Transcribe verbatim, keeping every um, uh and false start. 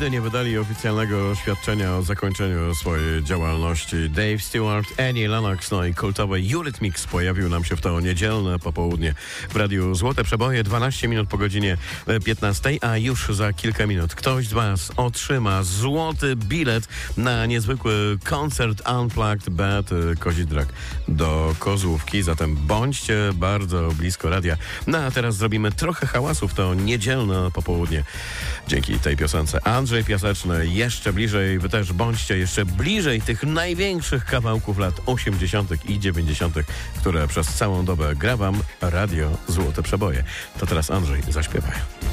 nigdy nie wydali oficjalnego oświadczenia o zakończeniu swojej działalności. Dave Stewart, Annie Lennox, no i kultowy Eurythmics pojawił nam się w to niedzielne popołudnie w Radiu Złote Przeboje, dwanaście minut po godzinie piętnastej, a już za kilka minut ktoś z Was otrzyma złoty bilet na niezwykły koncert Unplugged Bad Kozidrak do Kozłówki, zatem bądźcie bardzo blisko radia. No a teraz zrobimy trochę hałasu w to niedzielne popołudnie. Dzięki tej piosence Andrzej Piaseczny, jeszcze bliżej, wy też bądźcie jeszcze bliżej tych największych kawałków lat osiemdziesiątych i dziewięćdziesiątych, które przez całą dobę gra wam Radio Złote Przeboje. To teraz Andrzej, zaśpiewaj.